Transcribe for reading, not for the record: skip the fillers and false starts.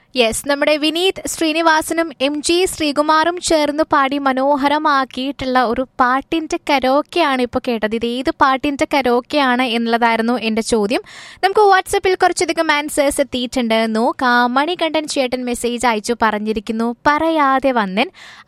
Yes, നമ്മുടെ Vineeth ശ്രീനിവാസനും MG ശ്രീകുമാറും ചേർന്ന് പാടി മനോഹരമാക്കിയിട്ടുള്ള ഒരു പാട്ടിന്റെ കരോക്കെയാണ് ഇപ്പോൾ കേട്ടത്. ഇത് ഏത് പാട്ടിന്റെ കരോക്കെയാണ് എന്നുള്ളതായിരുന്നു എന്റെ ചോദ്യം. നമുക്ക് വാട്സപ്പിൽ കുറച്ചധികം ആൻസേഴ്സ് എത്തിയിട്ടുണ്ട്. നോക്കാം. മണികണ്ഠൻ ചേട്ടൻ മെസ്സേജ് അയച്ചു പറഞ്ഞിരിക്കുന്നു, പറയാതെ വന്നൻ.